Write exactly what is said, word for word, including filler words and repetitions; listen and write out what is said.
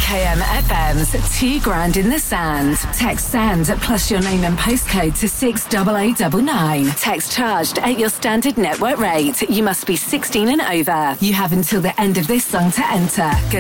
K M F M's Two Grand in the Sand. Text SAND plus your name and postcode to six double oh double nine. Text charged at your standard network rate. You must be sixteen and over. You have until the end of this song to enter. Good